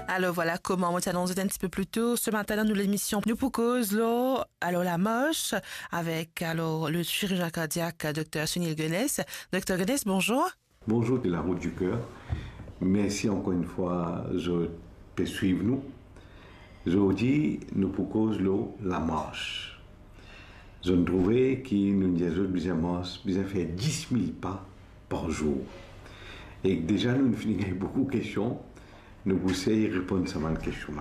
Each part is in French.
Alors voilà comment on t'annonçait un petit peu plus tôt. Ce matin, nous l'émission Nous pour cause là, alors la moche avec alors le chirurgien cardiaque Dr Sunil Guenès. Dr Guenès, bonjour. Bonjour de la route du cœur. Merci encore une fois, je peux suivre nous. Je vous dis, nous pour cause là, la marche. Je me trouvais que nous besoin faire 10 000 pas par jour. Et déjà, nous finissons avec beaucoup de questions. Nous vous répondre à cette question-là.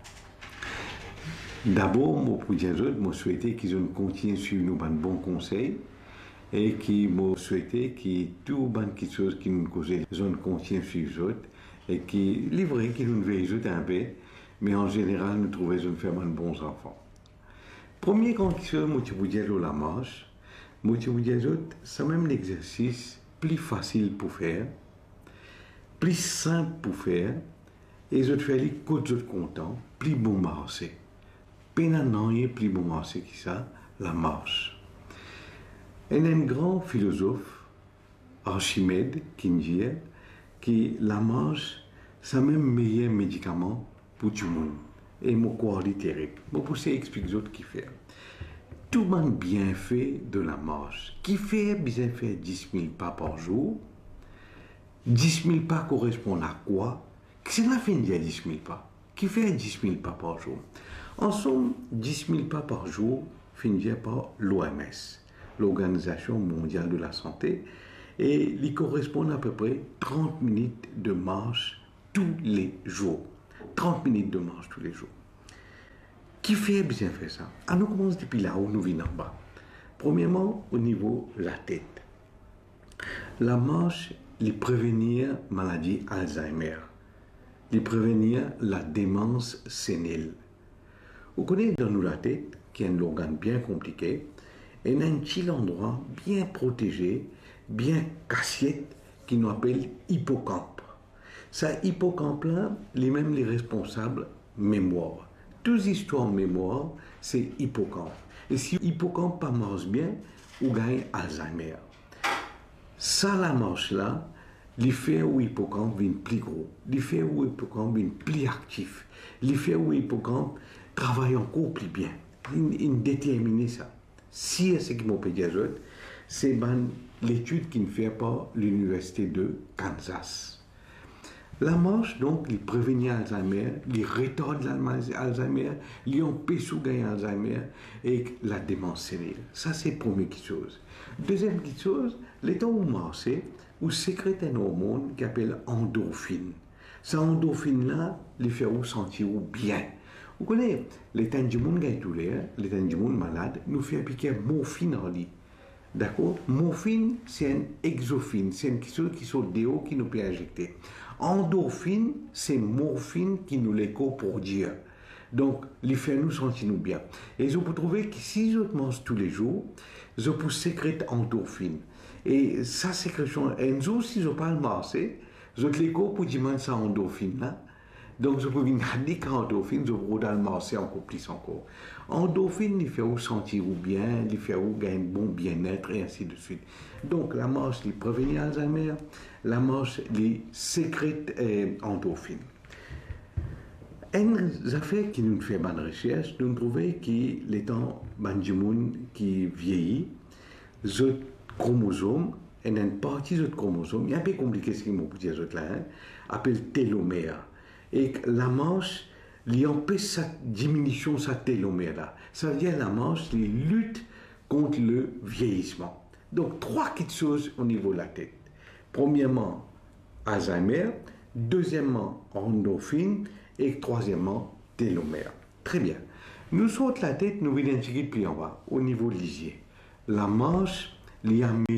D'abord, pour dire, je souhaitais qu'ils continuent à suivre nos bons conseils et qui me souhaitait que tout bonnes choses qui nous causent, je continuent à suivre et qui livrer, qui nous veillent un peu, mais en général, nous trouvons que nous faisons de bons enfants. Premier grand chose, je vous dis la marche, je vous dis, c'est même l'exercice plus facile pour faire, plus simple pour faire, et je fais les côtes de content, plus bon marcher. Pénanant et plus bon marcher que ça, la marche. Et un grand philosophe, Archimède, qui dit que la marche, c'est même meilleur médicament pour tout le monde. Et mon corps est terrible. Je vais vous expliquer ce qu'il fait. Tout le monde bienfait de la marche. Qui fait bien faire 10 000 pas par jour? 10 000 pas correspondent à quoi? C'est la fin de 10 000 pas. Qui fait 10 000 pas par jour? En somme, 10 000 pas par jour finit par l'OMS, l'Organisation mondiale de la santé, et il correspond à peu près 30 minutes de marche tous les jours. 30 minutes de marche tous les jours. Qui fait bien faire ça? On commence depuis là où nous venons en bas. Premièrement, au niveau de la tête. La marche, il prévenir maladie Alzheimer. Il prévenir la démence sénile. Vous connaissez dans nous la tête, qui est un organe bien compliqué, et un petit endroit bien protégé, bien cassé, qui nous appelle hippocampe. Ça hippocampe-là, lui-même les responsables mémoire. Toutes les histoires de mémoire, c'est hippocampe. Et si hippocampe pas marche bien, on gagne Alzheimer. Ça, la marche-là, l'effet où l'hippocampe devient plus gros, l'effet où l'hippocampe devient plus actif, l'effet où l'hippocampe travaille encore plus bien. Il détermine ça. Si c'est ce qui m'a dit, c'est l'étude qu'il fait par l'université de Kansas. La marche, donc, il prévenit Alzheimer, il retarde l'Alzheimer, il empêche de gagner Alzheimer et la démence sénile. Ça, c'est la première chose. Deuxième chose, les temps où marche, où sécrète un hormone qui s'appelle endorphine. Cette endorphine-là, il fait vous sentir bien. Vous connaissez, les temps du monde gaïtoulé, les temps du monde malade, nous fait appliquer morphine en lit. D'accord? Morphine, c'est un exophine, c'est une chose qui sort des hauts qui nous peut injecter. Endorphine, c'est morphine qui nous l'écho pour dire. Donc, il fait nous sentir bien. Et je peux trouver que si je mange tous les jours, je peux sécréter endorphine. Et sa sécrétion, un jour, si je parle marcher, je l'écho pour dire ça endorphine-là. Donc, je peux venir dire qu'endorphine, je peux dans le marcher encore plus encore. Endorphine, il fait vous sentir bien, il fait vous gagner un bon bien-être et ainsi de suite. Donc, la marche, il prévenit Alzheimer, la marche, il sécrète endorphine. Une affaire qui nous fait bonne recherche, nous trouvons que les temps, du monde qui vieillit, ce chromosome, et une partie de ce chromosome, il est un peu compliqué ce qu'il m'a dit là, appelle télomère. Et la marche, il empêche sa diminution, sa télomère-là. Ça veut dire la marche, il lutte contre le vieillissement. Donc, trois petites choses au niveau de la tête. Premièrement, Alzheimer. Deuxièmement, endorphine. Et troisièmement, télomère. Très bien. Nous sautons la tête, nous venons plus en bas, au niveau de l'isier. La marche, il améliore